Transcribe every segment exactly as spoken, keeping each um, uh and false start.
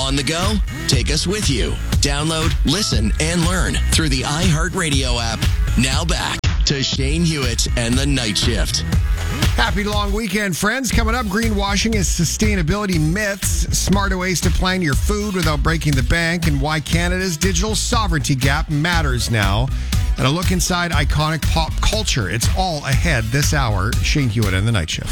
On the go? Take us with you. Download, listen, and learn through the iHeartRadio app. Now back to Shane Hewitt and the Night Shift. Happy long weekend, friends. Coming up, greenwashing is sustainability myths, smarter ways to plan your food without breaking the bank, and why Canada's digital sovereignty gap matters now. And a look inside iconic pop culture. It's all ahead this hour. Shane Hewitt and the Night Shift.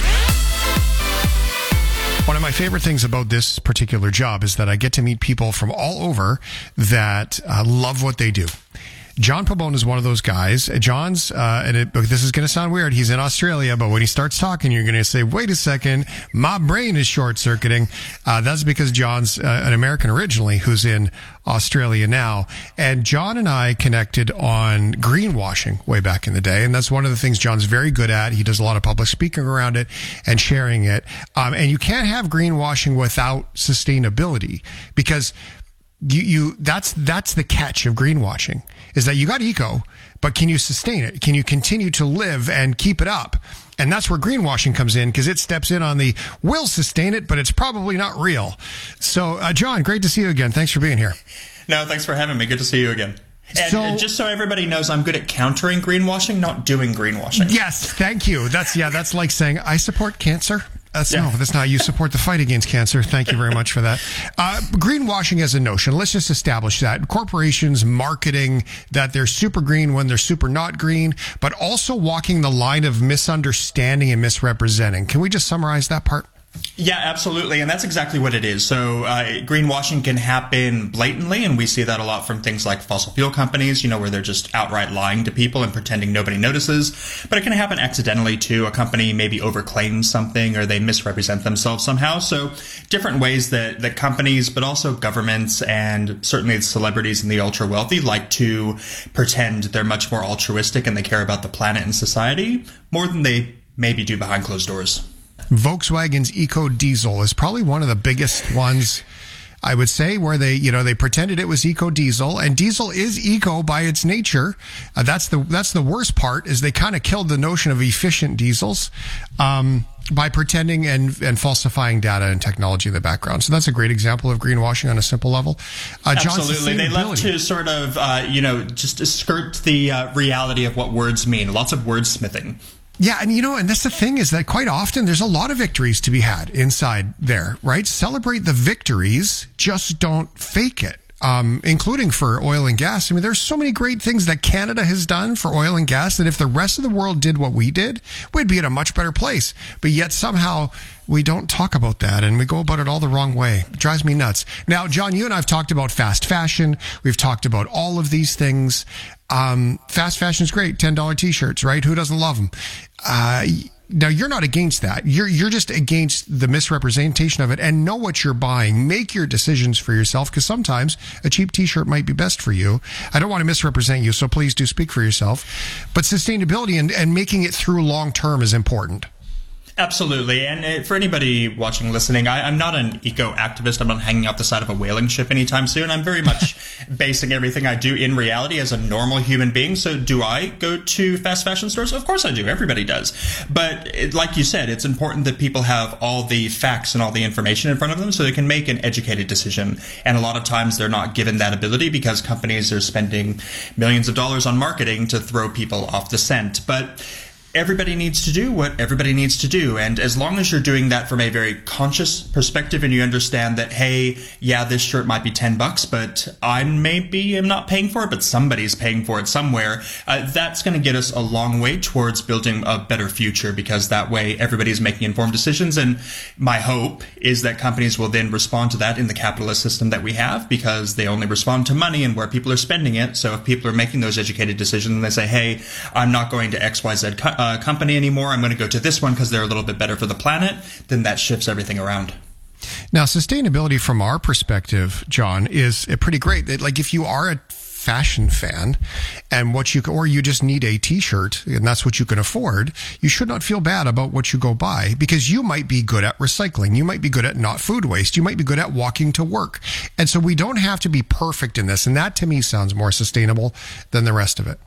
One of my favorite things about this particular job is that I get to meet people from all over that uh, love what they do. John Pabon is one of those guys. John's, uh, and it, this is going to sound weird. He's in Australia, but when he starts talking, you're going to say, wait a second, my brain is short-circuiting. Uh, that's because John's uh, an American originally who's in Australia now. And John and I connected on greenwashing way back in the day. And that's one of the things John's very good at. He does a lot of public speaking around it and sharing it. Um, and you can't have greenwashing without sustainability, because You, you, that's, that's the catch of greenwashing, is that you got eco, but can you sustain it? Can you continue to live and keep it up? And that's where greenwashing comes in, because it steps in on the, we'll sustain it, but it's probably not real. So, uh, John, great to see you again. Thanks for being here. No, thanks for having me. Good to see you again. And so, just so everybody knows, I'm good at countering greenwashing, not doing greenwashing. Yes, thank you. That's, yeah, that's like saying, I support cancer. That's, yeah. No, that's not. You support the fight against cancer. Thank you very much for that. Uh, greenwashing as a notion, let's just establish that. Corporations marketing that they're super green when they're super not green, but also walking the line of misunderstanding and misrepresenting. Can we just summarize that part? Yeah, absolutely. And that's exactly what it is. So uh, greenwashing can happen blatantly, and we see that a lot from things like fossil fuel companies, you know, where they're just outright lying to people and pretending nobody notices. But it can happen accidentally too. A company maybe overclaims something, or they misrepresent themselves somehow. So different ways that, that companies, but also governments and certainly the celebrities and the ultra wealthy like to pretend they're much more altruistic and they care about the planet and society more than they maybe do behind closed doors. Volkswagen's Eco Diesel is probably one of the biggest ones, I would say, where they, you know, they pretended it was eco diesel, and diesel is eco by its nature. Uh, that's the that's the worst part, is they kind of killed the notion of efficient diesels um, by pretending and and falsifying data and technology in the background. So that's a great example of greenwashing on a simple level. Uh, John, Absolutely, they love to sort of uh, you know just skirt the uh, reality of what words mean. Lots of wordsmithing. Yeah, and you know, and that's the thing, is that quite often there's a lot of victories to be had inside there, right? Celebrate the victories, just don't fake it. Um, including for oil and gas. I mean, there's so many great things that Canada has done for oil and gas that if the rest of the world did what we did, we'd be in a much better place. But yet somehow we don't talk about that, and we go about it all the wrong way. It drives me nuts. Now, John, you and I have talked about fast fashion. We've talked about all of these things. Um, fast fashion is great. ten dollar t-shirts, right? Who doesn't love them? Uh, Now, you're not against that. You're you're just against the misrepresentation of it, and know what you're buying. Make your decisions for yourself, because sometimes a cheap t-shirt might be best for you. I don't want to misrepresent you, so please do speak for yourself. But sustainability and, and making it through long term is important. Absolutely. And for anybody watching, listening, I, I'm not an eco-activist. I'm not hanging out the side of a whaling ship anytime soon. I'm very much basing everything I do in reality as a normal human being. So do I go to fast fashion stores? Of course I do. Everybody does. But it, like you said, it's important that people have all the facts and all the information in front of them so they can make an educated decision. And a lot of times they're not given that ability because companies are spending millions of dollars on marketing to throw people off the scent. But everybody needs to do what everybody needs to do. And as long as you're doing that from a very conscious perspective and you understand that, hey, yeah, this shirt might be ten bucks, but I maybe am not paying for it, but somebody's paying for it somewhere, uh, that's going to get us a long way towards building a better future, because that way everybody's making informed decisions. And my hope is that companies will then respond to that in the capitalist system that we have, because they only respond to money and where people are spending it. So if people are making those educated decisions and they say, hey, I'm not going to X Y Z co- Uh, company anymore, I'm going to go to this one because they're a little bit better for the planet, then that shifts everything around. Now, sustainability from our perspective, John, is pretty great. Like, if you are a fashion fan and what you or you just need a t-shirt and that's what you can afford, you should not feel bad about what you go buy, because you might be good at recycling, you might be good at not food waste, you might be good at walking to work. And so we don't have to be perfect in this, and that to me sounds more sustainable than the rest of it.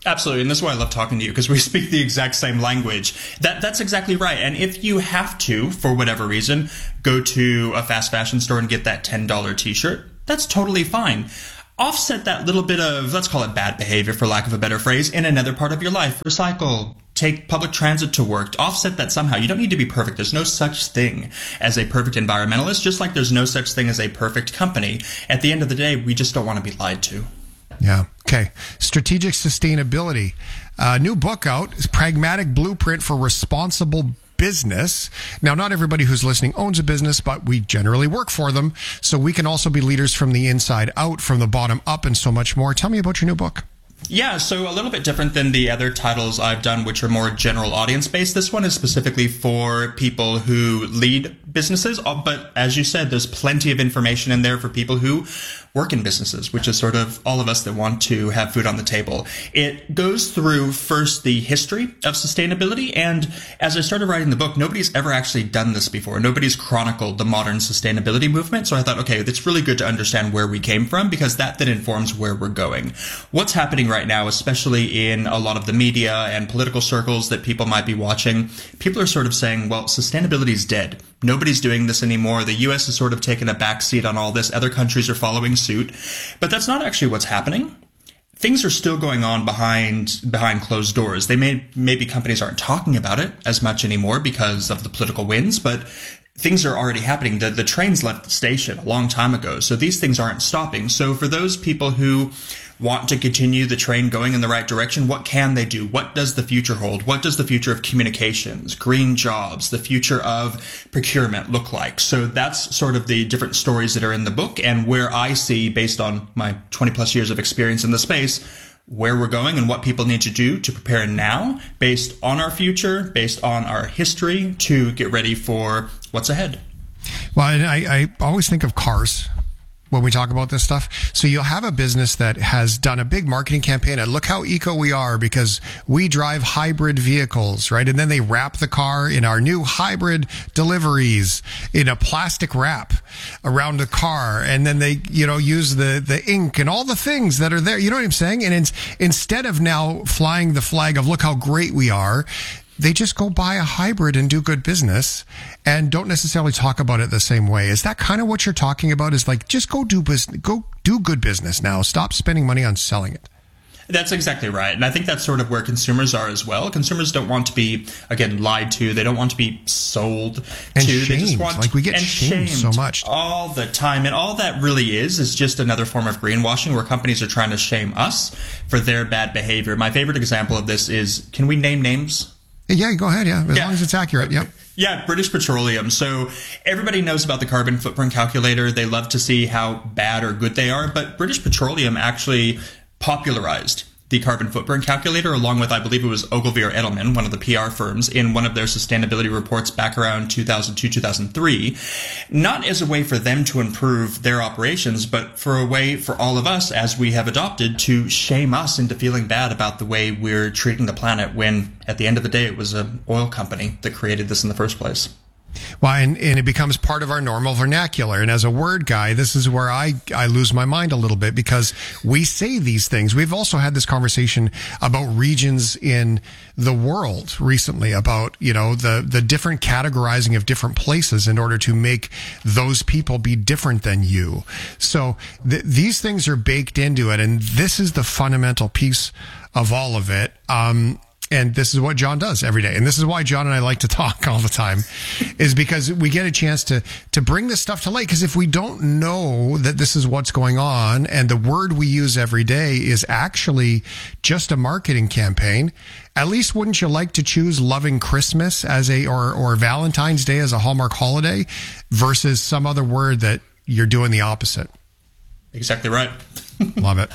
Absolutely, and this is why I love talking to you, because we speak the exact same language. That That's exactly right. And if you have to, for whatever reason, go to a fast fashion store and get that ten dollar t-shirt, that's totally fine. Offset that little bit of, let's call it bad behavior, for lack of a better phrase, in another part of your life. Recycle. Take public transit to work. Offset that somehow. You don't need to be perfect. There's no such thing as a perfect environmentalist, just like there's no such thing as a perfect company. At the end of the day, we just don't want to be lied to. Yeah. Okay. Strategic Sustainability. Uh, new book out. Pragmatic Blueprint for Responsible Business. Now, not everybody who's listening owns a business, but we generally work for them. So we can also be leaders from the inside out, from the bottom up, and so much more. Tell me about your new book. Yeah, so a little bit different than the other titles I've done, which are more general audience based. This one is specifically for people who lead businesses. But as you said, there's plenty of information in there for people who work in businesses, which is sort of all of us that want to have food on the table. It goes through first the history of sustainability. And as I started writing the book, nobody's ever actually done this before. Nobody's chronicled the modern sustainability movement. So I thought, okay, it's really good to understand where we came from, because that then informs where we're going. What's happening right now, especially in a lot of the media and political circles that people might be watching, people are sort of saying, well, sustainability is dead. Nobody's doing this anymore. The U S has sort of taken a back seat on all this. Other countries are following suit. But that's not actually what's happening. Things are still going on behind behind closed doors. They may maybe companies aren't talking about it as much anymore because of the political winds, but things are already happening. The, the trains left the station a long time ago, so these things aren't stopping. So for those people who want to continue the train going in the right direction, what can they do? What does the future hold? What does the future of communications, green jobs, the future of procurement look like? So that's sort of the different stories that are in the book, and where I see, based on my twenty plus years of experience in the space, where we're going and what people need to do to prepare now based on our future, based on our history, to get ready for what's ahead. Well, and I, I always think of cars when we talk about this stuff. So you'll have a business that has done a big marketing campaign and look how eco we are because we drive hybrid vehicles, right? And then they wrap the car in our new hybrid deliveries in a plastic wrap around the car. And then they, you know, use the, the ink and all the things that are there. You know what I'm saying? And in, instead of now flying the flag of look how great we are, they just go buy a hybrid and do good business and don't necessarily talk about it the same way. Is that kind of what you're talking about? Is like, just go do business, go do good business now. Stop spending money on selling it. That's exactly right. And I think that's sort of where consumers are as well. Consumers don't want to be, again, lied to. They don't want to be sold and to. Shamed. They just want like we get and shamed, shamed so much. all the time. And all that really is, is just another form of greenwashing where companies are trying to shame us for their bad behavior. My favorite example of this is, can we name names? Yeah, go ahead. Yeah, as yeah. long as it's accurate. Yep. Yeah, British Petroleum. So everybody knows about the carbon footprint calculator. They love to see how bad or good they are. But British Petroleum actually popularized the carbon footprint calculator, along with, I believe it was Ogilvy or Edelman, one of the P R firms, in one of their sustainability reports back around two thousand two, two thousand three, not as a way for them to improve their operations, but for a way for all of us, as we have adopted, to shame us into feeling bad about the way we're treating the planet, when at the end of the day, it was an oil company that created this in the first place. Well, and, and it becomes part of our normal vernacular. And as a word guy, this is where I, I lose my mind a little bit, because we say these things. We've also had this conversation about regions in the world recently, about, you know, the, the different categorizing of different places in order to make those people be different than you. So th- these things are baked into it. And this is the fundamental piece of all of it. Um, And this is what John does every day. And this is why John and I like to talk all the time, is because we get a chance to, to bring this stuff to light. Because if we don't know that this is what's going on, and the word we use every day is actually just a marketing campaign, at least wouldn't you like to choose loving Christmas as a, or, or Valentine's Day as a Hallmark holiday versus some other word that you're doing the opposite? Exactly right. Love it.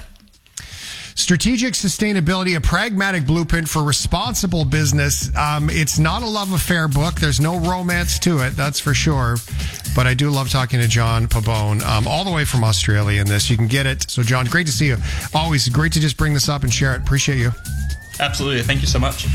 Strategic Sustainability, a pragmatic blueprint for responsible business. Um, it's not a love affair book. There's no romance to it, that's for sure. But I do love talking to John Pabon, um, all the way from Australia in this. You can get it. So, John, great to see you. Always great to just bring this up and share it. Appreciate you. Absolutely. Thank you so much.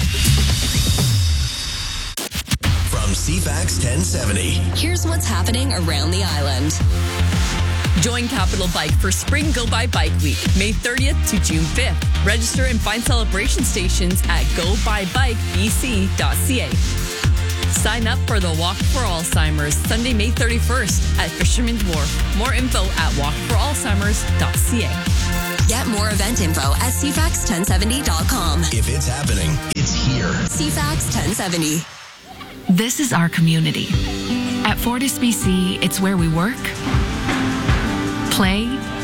From C FAX ten seventy. Here's what's happening around the island. Join Capital Bike for Spring Go By Bike Week, May thirtieth to June fifth. Register and find celebration stations at go by bike b c dot c a. Sign up for the Walk for Alzheimer's Sunday, May thirty-first at Fisherman's Wharf. More info at walk for alzheimers dot c a. Get more event info at c fax ten seventy dot com. If it's happening, it's here. c fax ten seventy. This is our community. At Fortis B C, it's where we work, play,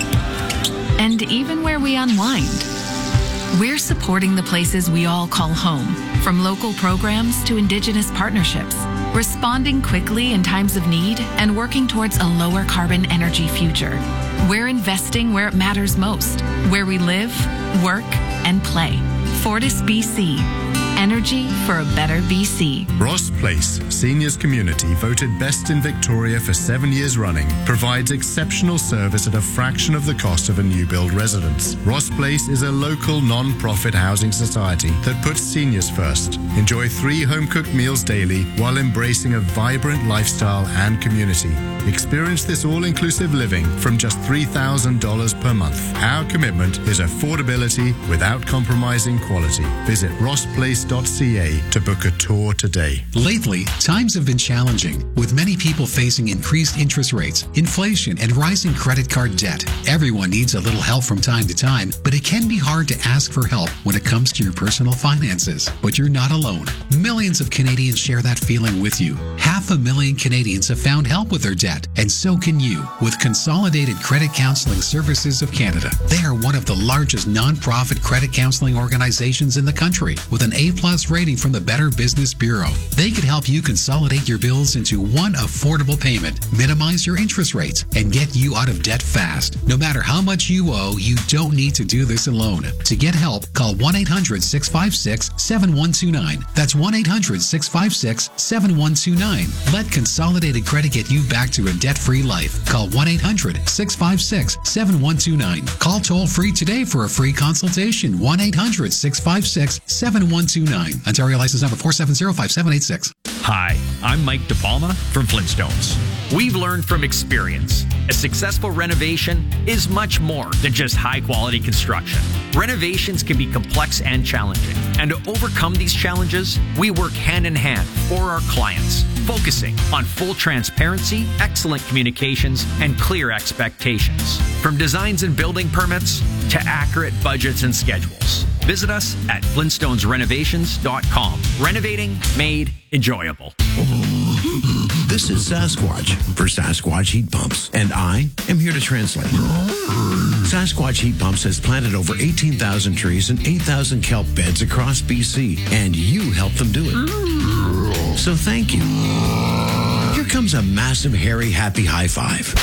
and even where we unwind. We're supporting the places we all call home, from local programs to Indigenous partnerships, responding quickly in times of need and working towards a lower carbon energy future. We're investing where it matters most, where we live, work, and play. Fortis B C. Energy for a better B C. Ross Place, Seniors Community, voted best in Victoria for seven years running, provides exceptional service at a fraction of the cost of a new build residence. Ross Place is a local non-profit housing society that puts seniors first. Enjoy three home-cooked meals daily while embracing a vibrant lifestyle and community. Experience this all-inclusive living from just three thousand dollars per month. Our commitment is affordability without compromising quality. Visit ross place dot c a to book a tour today. Lately, times have been challenging, with many people facing increased interest rates, inflation, and rising credit card debt. Everyone needs a little help from time to time, but it can be hard to ask for help when it comes to your personal finances. But you're not alone. Millions of Canadians share that feeling with you. Half a million Canadians have found help with their debt, and so can you with Consolidated Credit Counseling Services of Canada. They are one of the largest non-profit credit counseling organizations in the country, with an A-plus rating from the Better Business Bureau. They could help you consolidate your bills into one affordable payment, minimize your interest rates, and get you out of debt fast. No matter how much you owe, you don't need to do this alone. To get help, call one eight hundred six five six seven one two nine. That's one eight hundred six five six seven one two nine. Let Consolidated Credit get you back to a debt-free life. Call one eight hundred six five six seven one two nine. Call toll-free today for a free consultation. one eight hundred six five six seven one two nine. Ontario license number four seven zero five seven eight six. Hi, I'm Mike DePalma from Flintstones. We've learned from experience. A successful renovation is much more than just high-quality construction. Renovations can be complex and challenging. And to overcome these challenges, we work hand-in-hand for our clients, focusing on full transparency, excellent communications, and clear expectations. From designs and building permits to accurate budgets and schedules. Visit us at flintstones renovations dot com. Renovating made enjoyable. This is Sasquatch for Sasquatch Heat Pumps, and I am here to translate. Sasquatch Heat Pumps has planted over eighteen thousand trees and eight thousand kelp beds across B C, and you helped them do it. So thank you. Here comes a massive, hairy, happy high five.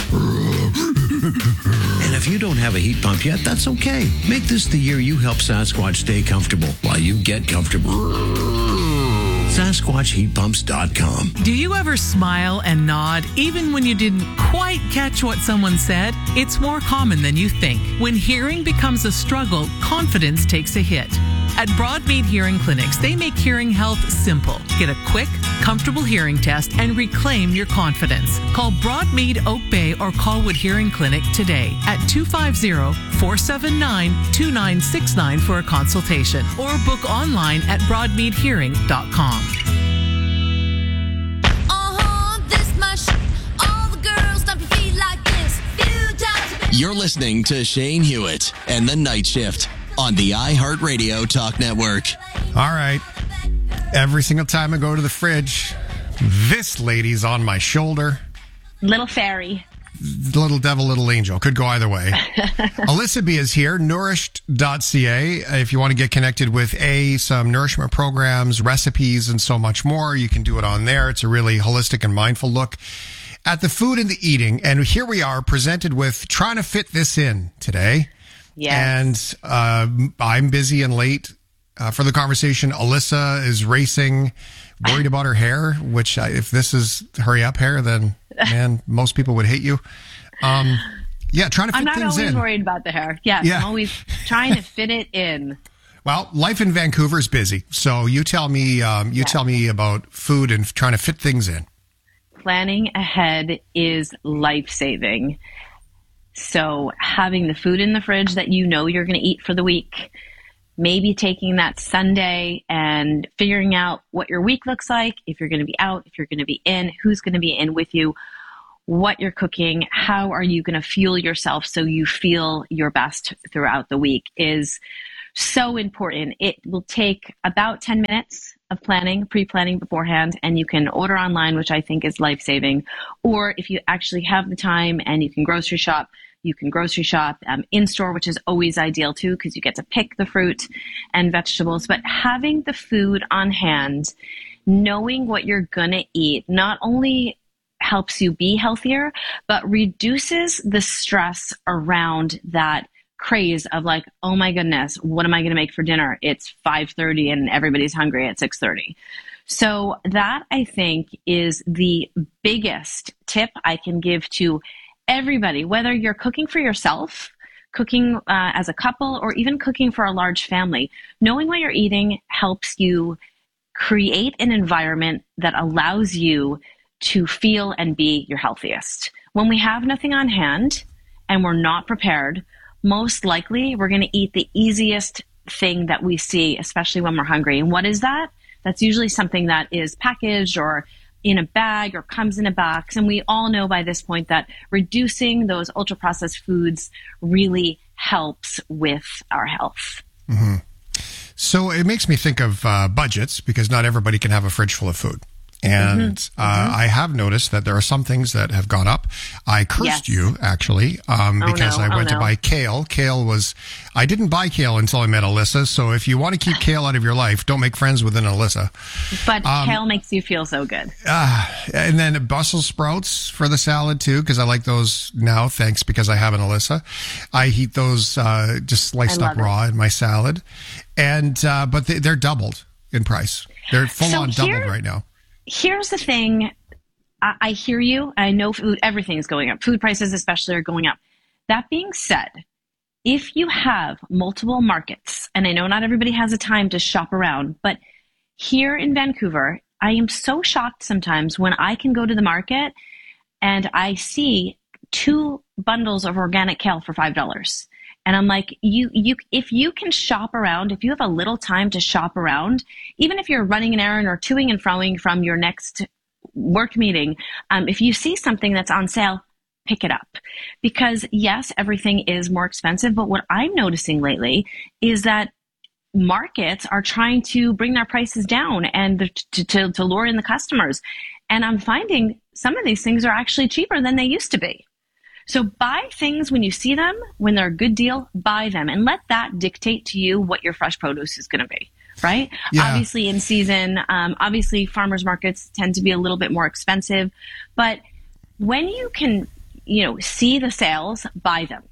And if you don't have a heat pump yet, that's okay. Make this the year you help Sasquatch stay comfortable while you get comfortable. Sasquatch Heat Pumps dot com. Do you ever smile and nod even when you didn't quite catch what someone said? It's more common than you think. When hearing becomes a struggle, confidence takes a hit. At Broadmead Hearing Clinics, they make hearing health simple. Get a quick, comfortable hearing test and reclaim your confidence. Call Broadmead Oak Bay or Colwood Hearing Clinic today at two five zero, four seven nine, two nine six nine for a consultation or book online at broadmead hearing dot com. You're listening to Shane Hewitt and the Night Shift on the iHeartRadio Talk Network. All right. Every single time I go to the fridge, this lady's on my shoulder. Little fairy. Little devil, little angel. Could go either way. Alyssa B is here, nourished dot c a. If you want to get connected with A, some nourishment programs, recipes, and so much more, you can do it on there. It's a really holistic and mindful look at the food and the eating. And here we are presented with trying to fit this in today. Yes. And uh, I'm busy and late uh, for the conversation. Alyssa is racing, worried about her hair, which I, if this is hurry up hair, then, man, most people would hate you. Um, yeah, trying to fit I'm not things always in. worried about the hair. Yes, Yeah. I'm always trying to fit it in. Well, life in Vancouver is busy. So you tell me, um, you Yeah. tell me about food and trying to fit things in. Planning ahead is life-saving. So having the food in the fridge that you know you're going to eat for the week, maybe taking that Sunday and figuring out what your week looks like, if you're going to be out, if you're going to be in, who's going to be in with you, what you're cooking, how are you going to fuel yourself so you feel your best throughout the week is so important. It will take about ten minutes of planning, pre-planning beforehand, and you can order online, which I think is life-saving. Or if you actually have the time and you can grocery shop, you can grocery shop um, in-store, which is always ideal too, because you get to pick the fruit and vegetables. But having the food on hand, knowing what you're going to eat, not only helps you be healthier, but reduces the stress around that craze of like, oh my goodness, what am I going to make for dinner? It's five thirty and everybody's hungry at six thirty. So that, I think, is the biggest tip I can give to everybody, whether you're cooking for yourself, cooking uh, as a couple, or even cooking for a large family. Knowing what you're eating helps you create an environment that allows you to feel and be your healthiest. When we have nothing on hand and we're not prepared, most likely we're going to eat the easiest thing that we see, especially when we're hungry. And what is that? That's usually something that is packaged or in a bag or comes in a box. And we all know by this point that reducing those ultra-processed foods really helps with our health. Mm-hmm. So it makes me think of uh, budgets, because not everybody can have a fridge full of food. And mm-hmm. Uh, mm-hmm. I have noticed that there are some things that have gone up. I cursed yes. you, actually, um, oh, because no. I went oh, no. to buy kale. Kale was, I didn't buy kale until I met Alyssa. So if you want to keep kale out of your life, don't make friends with an Alyssa. But um, kale makes you feel so good. Uh, and then Brussels sprouts for the salad, too, because I like those now, thanks, because I have an Alyssa. I eat those uh, just sliced up raw it. in my salad. And uh, but they, they're doubled in price. They're full so on here- doubled right now. Here's the thing. I, I hear you. I know food, everything's going up. Food prices especially are going up. That being said, if you have multiple markets, and I know not everybody has the time to shop around, but here in Vancouver, I am so shocked sometimes when I can go to the market and I see two bundles of organic kale for five dollars. And I'm like, you, you, if you can shop around, if you have a little time to shop around, even if you're running an errand or toing and froing from your next work meeting, um, if you see something that's on sale, pick it up. Because yes, everything is more expensive, but what I'm noticing lately is that markets are trying to bring their prices down and to, to, to lure in the customers. And I'm finding some of these things are actually cheaper than they used to be. So buy things when you see them, when they're a good deal, buy them, and let that dictate to you what your fresh produce is going to be, right? Yeah. Obviously in season, um, obviously farmers markets tend to be a little bit more expensive, but when you can, you know, see the sales, buy them.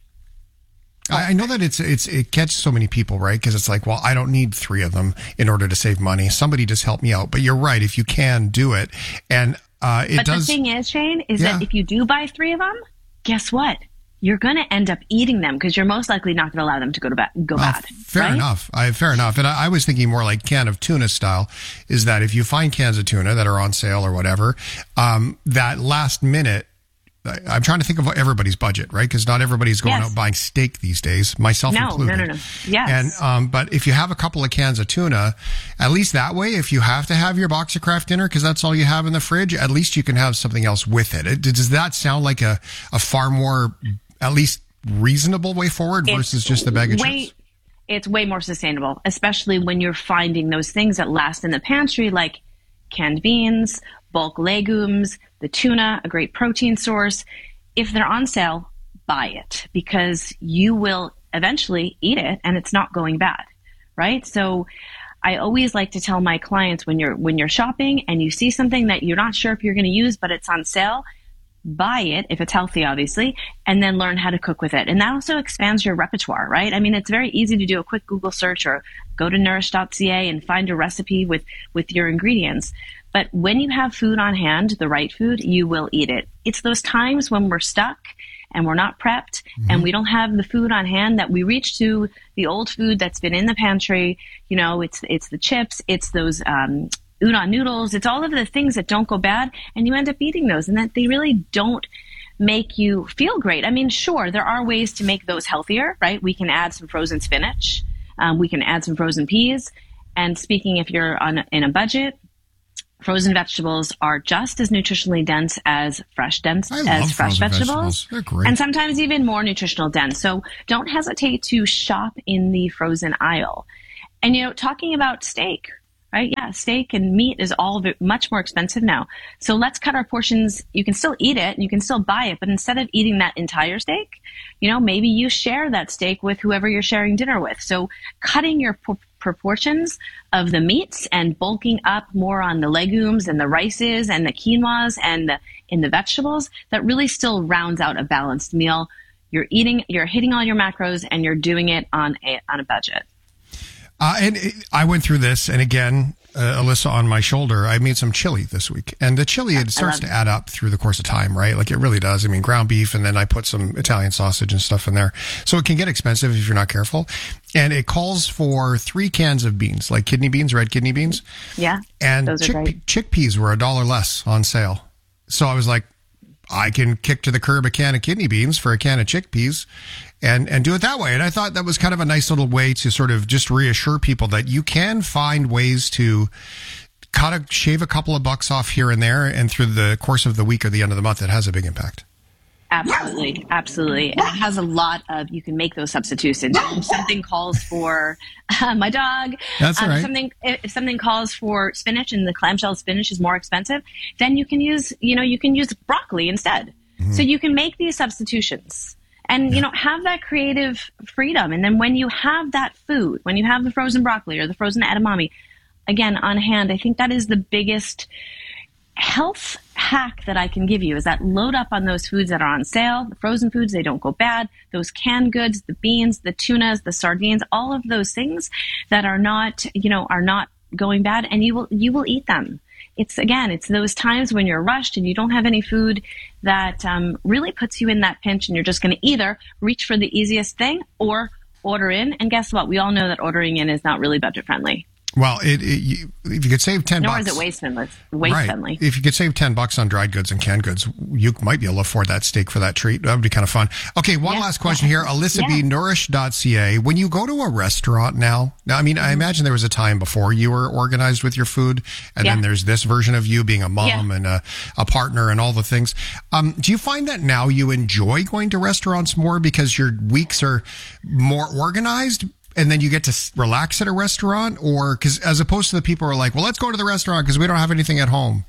I know that it's it's it catches so many people, right? Because it's like, well, I don't need three of them in order to save money. Somebody just help me out. But you're right. If you can do it, and uh, it but does. But the thing is, Shane, is yeah. that if you do buy three of them, guess what? You're going to end up eating them because you're most likely not going to allow them to go to ba- go well, bad. Fair right? enough. I, fair enough. And I, I was thinking more like can of tuna style. Is that if you find cans of tuna that are on sale or whatever, um, that last minute. I'm trying to think of everybody's budget, right? Because not everybody's going yes. out buying steak these days, myself no, included. No, no, no. Yes. And um, but if you have a couple of cans of tuna, at least that way, if you have to have your box of Kraft dinner because that's all you have in the fridge, at least you can have something else with it. it does that sound like a, a far more, at least reasonable way forward it's versus just the bag of way, chips? It's way more sustainable, especially when you're finding those things that last in the pantry, like canned beans, bulk legumes, the tuna, a great protein source. If they're on sale, buy it because you will eventually eat it and it's not going bad, right? So I always like to tell my clients when you're when you're shopping and you see something that you're not sure if you're going to use, but it's on sale, buy it if it's healthy, obviously, and then learn how to cook with it. And that also expands your repertoire, right? I mean, it's very easy to do a quick Google search or go to nourish dot c a and find a recipe with, with your ingredients. But when you have food on hand, the right food, you will eat it. It's those times when we're stuck and we're not prepped mm-hmm. and we don't have the food on hand that we reach to the old food that's been in the pantry. You know, it's it's the chips, it's those um, udon noodles, it's all of the things that don't go bad, and you end up eating those, and that they really don't make you feel great. I mean, sure, there are ways to make those healthier, right? We can add some frozen spinach. Um, we can add some frozen peas. And speaking, if you're on in a budget, frozen vegetables are just as nutritionally dense as fresh dense I as love fresh frozen vegetables. vegetables. They're great. And sometimes even more nutritional dense. So don't hesitate to shop in the frozen aisle. And, you know, talking about steak, right? Yeah, steak and meat is all v- much more expensive now. So let's cut our portions. You can still eat it, you can still buy it, but instead of eating that entire steak, you know, maybe you share that steak with whoever you're sharing dinner with. So cutting your p- proportions of the meats and bulking up more on the legumes and the rices and the quinoas and the, in the vegetables, that really still rounds out a balanced meal. You're eating, you're hitting all your macros, and you're doing it on a on a budget. Uh, and it, I went through this, and again, uh, Alyssa, on my shoulder, I made some chili this week. And the chili, it starts to add up through the course of time, right? Like it really does. I mean, ground beef, and then I put some Italian sausage and stuff in there. So it can get expensive if you're not careful. And it calls for three cans of beans, like kidney beans, red kidney beans. Yeah, and those are chick- great. chickpeas were a dollar less on sale. So I was like, I can kick to the curb a can of kidney beans for a can of chickpeas and, and do it that way. And I thought that was kind of a nice little way to sort of just reassure people that you can find ways to cut a, shave a couple of bucks off here and there. And through the course of the week or the end of the month, it has a big impact. Absolutely. Absolutely. And it has a lot of, you can make those substitutions. If something calls for uh, my dog, That's um, all right. something, if something calls for spinach and the clamshell spinach is more expensive, then you can use, you know, you can use broccoli instead. Mm-hmm. So you can make these substitutions and, yeah. you know, have that creative freedom. And then when you have that food, when you have the frozen broccoli or the frozen edamame, again, on hand, I think that is the biggest health hack that I can give you, is that load up on those foods that are on sale. The frozen foods, they don't go bad. Those canned goods, the beans, the tunas, the sardines, all of those things that are not, you know, are not going bad, and you will, you will eat them. It's, again, it's those times when you're rushed and you don't have any food that um, really puts you in that pinch, and you're just going to either reach for the easiest thing or order in. And guess what? We all know that ordering in is not really budget friendly. Well, it, it you, if you could save ten Nor bucks, is it waste friendly. Waste right. friendly. If you could save ten bucks on dried goods and canned goods, you might be able to afford that steak for that treat. That would be kind of fun. Okay, one Yeah. last question here. Alyssa Yeah. B, nourish dot c a. When you go to a restaurant now, now, I mean, Mm-hmm. I imagine there was a time before you were organized with your food, and Yeah. then there's this version of you being a mom Yeah. and a, a partner and all the things. Um, do you find that now you enjoy going to restaurants more because your weeks are more organized? And then you get to s- relax at a restaurant, or because as opposed to the people who are like, well, let's go to the restaurant because we don't have anything at home.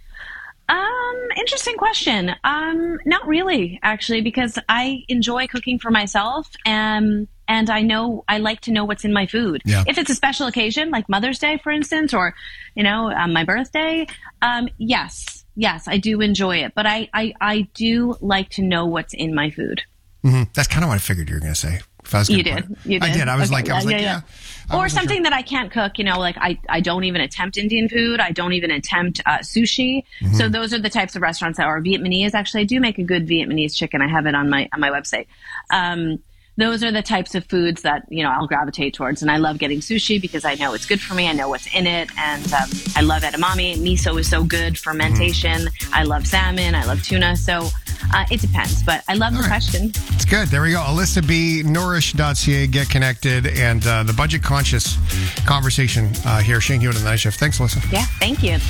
Um, interesting question. Um, not really, actually, because I enjoy cooking for myself, and and I know I like to know what's in my food. Yeah. If it's a special occasion, like Mother's Day, for instance, or you know, um, my birthday, um, yes, yes, I do enjoy it. But I, I, I do like to know what's in my food. Mm-hmm. That's kind of what I figured you were going to say. If I was You gonna did. put it. You did. I did. I was Okay, like, I was yeah, like, yeah, yeah. yeah. I Or wasn't something sure. that I can't cook, you know, like I, I don't even attempt Indian food. I don't even attempt uh, sushi. Mm-hmm. So those are the types of restaurants that are Vietnamese. Actually, I do make a good Vietnamese chicken. I have it on my on my website. Um, those are the types of foods that, you know, I'll gravitate towards. And I love getting sushi because I know it's good for me. I know what's in it. And um, I love edamame. Miso is so good. Fermentation. Mm-hmm. I love salmon. I love tuna. So uh, it depends. But I love All the right. question. It's good. There we go. Alyssa B, nourish dot c a. Get connected. And uh, the budget conscious conversation uh, here. Shane Hewitt on the Night Shift. Thanks, Alyssa. Yeah, thank you.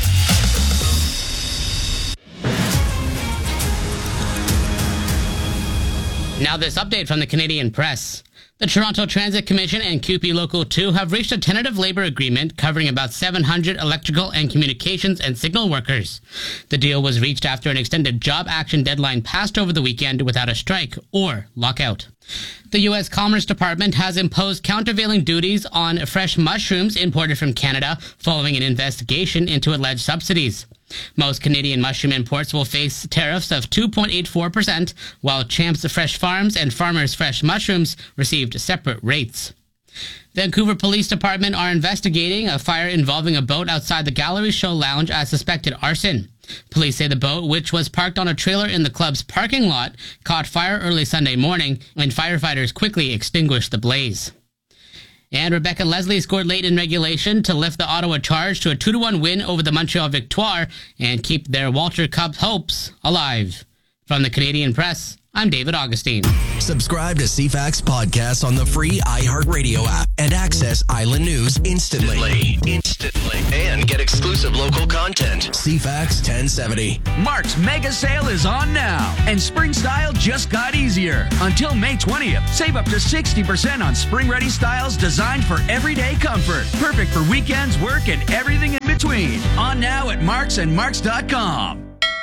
Now this update from the Canadian Press. The Toronto Transit Commission and Q P Local two have reached a tentative labor agreement covering about seven hundred electrical and communications and signal workers. The deal was reached after an extended job action deadline passed over the weekend without a strike or lockout. The U S Commerce Department has imposed countervailing duties on fresh mushrooms imported from Canada following an investigation into alleged subsidies. Most Canadian mushroom imports will face tariffs of two point eight four percent, while Champs Fresh Farms and Farmers Fresh Mushrooms received separate rates. Vancouver Police Department are investigating a fire involving a boat outside the Gallery Show Lounge as suspected arson. Police say the boat, which was parked on a trailer in the club's parking lot, caught fire early Sunday morning, and firefighters quickly extinguished the blaze. And Rebecca Leslie scored late in regulation to lift the Ottawa Charge to a two to one win over the Montreal Victoire and keep their Walter Cup hopes alive. From From the Canadian Press, I'm David Augustine. Subscribe to C FAX podcasts on the free iHeartRadio app and access Island News instantly. Instantly. And get exclusive local content. C FAX ten seventy. Mark's mega sale is on now, and spring style just got easier. Until May twentieth, save up to sixty percent on spring-ready styles designed for everyday comfort. Perfect for weekends, work, and everything in between. On now at marks and marks dot com.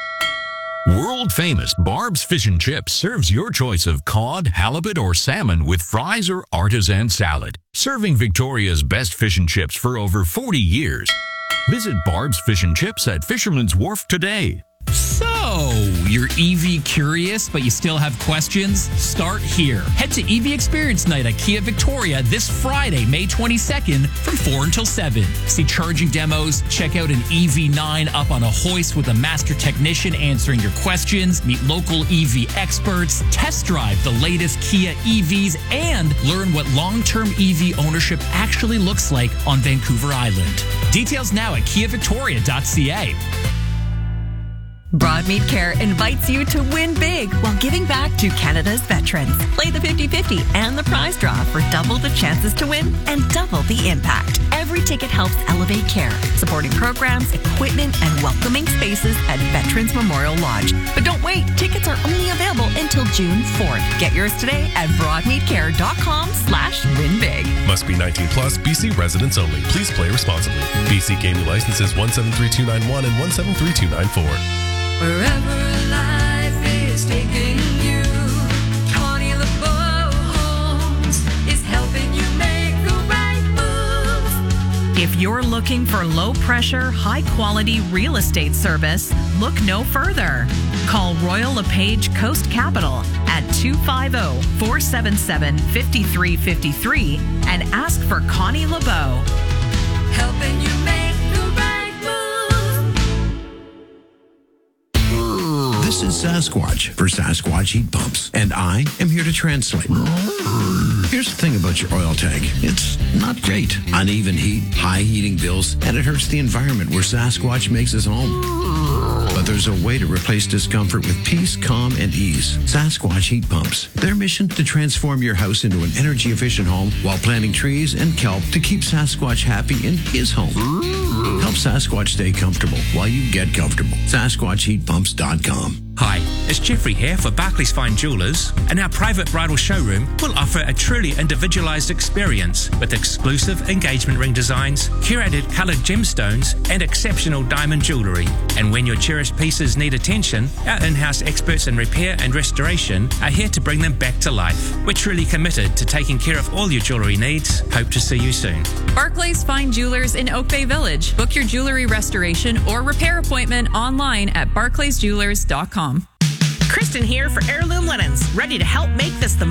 World famous Barb's Fish and Chips serves your choice of cod, halibut, or salmon with fries or artisan salad. Serving Victoria's best fish and chips for over forty years. Visit Barb's Fish and Chips at Fisherman's Wharf today. So, you're E V curious, but you still have questions? Start here. Head to E V Experience Night at Kia Victoria this Friday, May twenty-second from four until seven. See charging demos, check out an E V nine up on a hoist with a master technician answering your questions, meet local E V experts, test drive the latest Kia E Vs, and learn what long-term E V ownership actually looks like on Vancouver Island. Details now at kia victoria dot c a. Broadmead Care invites you to win big while giving back to Canada's veterans. Play the fifty-fifty and the prize draw for double the chances to win and double the impact. Every ticket helps elevate care, supporting programs, equipment, and welcoming spaces at Veterans Memorial Lodge. But don't wait, tickets are only available until June fourth. Get yours today at broadmeadcare.com slash win big. Must be nineteen plus, B C residents only. Please play responsibly. B C Gaming Licenses one seven three two nine one and one seven three two nine four. Wherever life is taking you, Connie LeBeau Homes is helping you make the right move. If you're looking for low-pressure, high-quality real estate service, look no further. Call Royal LePage Coast Capital at two five zero, four seven seven, five three five three and ask for Connie LeBeau. Helping you make This is Sasquatch for Sasquatch Heat Pumps, and I am here to translate. Here's the thing about your oil tank. It's not great. Uneven heat, high heating bills, and it hurts the environment where Sasquatch makes his home. But there's a way to replace discomfort with peace, calm, and ease. Sasquatch Heat Pumps. Their mission to transform your house into an energy-efficient home while planting trees and kelp to keep Sasquatch happy in his home. Help Sasquatch stay comfortable while you get comfortable. Sasquatch Heat Pumps dot com. Hi, it's Jeffrey here for Barclays Fine Jewelers, and our private bridal showroom will offer a truly individualized experience with exclusive engagement ring designs, curated colored gemstones, and exceptional diamond jewelry. And when your cherished pieces need attention, our in-house experts in repair and restoration are here to bring them back to life. We're truly committed to taking care of all your jewelry needs. Hope to see you soon. Barclays Fine Jewelers in Oak Bay Village. Book your jewelry restoration or repair appointment online at barclays jewelers dot com. Kristen here for Heirloom Linens, ready to help make this the